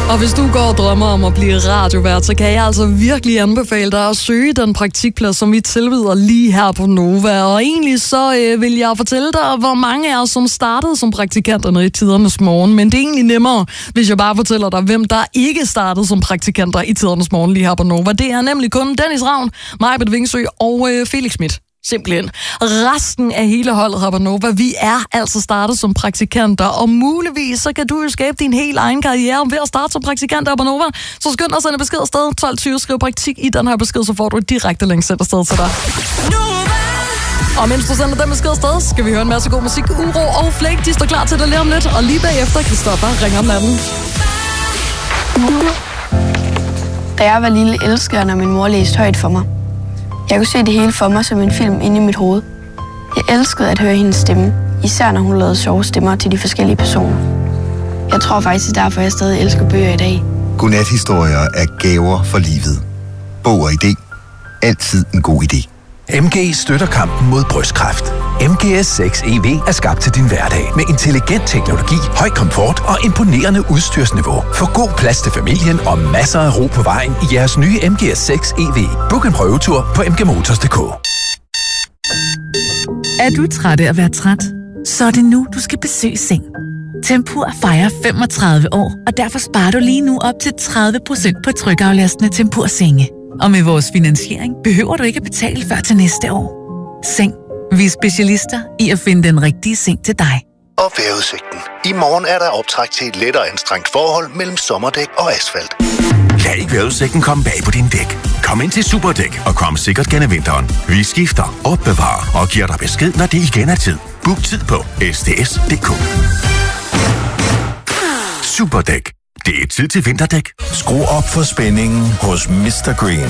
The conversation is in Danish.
Og hvis du går og drømmer om at blive radiovært, så kan jeg altså virkelig anbefale dig at søge den praktikplads, som vi tilbyder lige her på Nova. Og egentlig så vil jeg fortælle dig, hvor mange af os, som startede som praktikanterne i Tidernes Morgen. Men det er egentlig nemmere, hvis jeg bare fortæller dig, hvem der ikke startede som praktikanter i Tidernes Morgen lige her på Nova. Det er nemlig kun Dennis Ravn, Majbert Vingsø og Felix Schmidt. Simpelthen. Resten af hele holdet her på Nova, vi er altså startet som praktikanter, og muligvis så kan du jo skabe din helt egen karriere ved at starte som praktikant her på Nova. Så skynd dig at sende besked afsted, 12:20, skriv praktik i den her besked, så får du et direkte link sendt afsted til dig. Og mens du sender den besked afsted, skal vi høre en masse god musik. Uro og Flake, de står klar til dig lige om lidt, og lige bagefter Christoffer ringer om natten. Da jeg var lille, elskede jeg, når min mor læste højt for mig. Jeg kunne se det hele for mig som en film inde i mit hoved. Jeg elskede at høre hendes stemme, især når hun lavede sjove stemmer til de forskellige personer. Jeg tror faktisk, det er derfor, jeg stadig elsker bøger i dag. Godnathistorier er gaver for livet. Bog og idé. Altid en god idé. MG støtter kampen mod brystkræft. MGS 6 EV er skabt til din hverdag med intelligent teknologi, høj komfort og imponerende udstyrsniveau. Få god plads til familien og masser af ro på vejen i jeres nye MGS 6 EV. Book en prøvetur på mgmotors.dk. Er du træt af at være træt? Så er det nu, du skal besøge Seng. Tempur fejrer 35 år, og derfor sparer du lige nu op til 30% på trykaflastende Tempur-senge. Og med vores finansiering behøver du ikke at betale før til næste år. Seng. Vi er specialister i at finde den rigtige seng til dig. Og vejrudsigten. I morgen er der optræk til et lettere anstrengt forhold mellem sommerdæk og asfalt. Lad ikke vejrudsigten komme bag på din dæk. Kom ind til Superdæk og kom sikkert gennem vinteren. Vi skifter, opbevarer og giver dig besked, når det igen er tid. Book tid på sts.dk. Superdæk. Det er tid til vinterdæk. Skru op for spændingen hos Mr. Green.